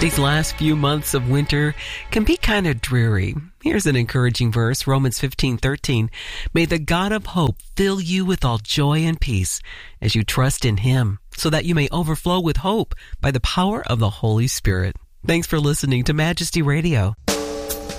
These last few months of winter can be kind of dreary. Here's an encouraging verse, Romans 15:13. May the God of hope fill you with all joy and peace as you trust in Him, so that you may overflow with hope by the power of the Holy Spirit. Thanks for listening to Majesty Radio.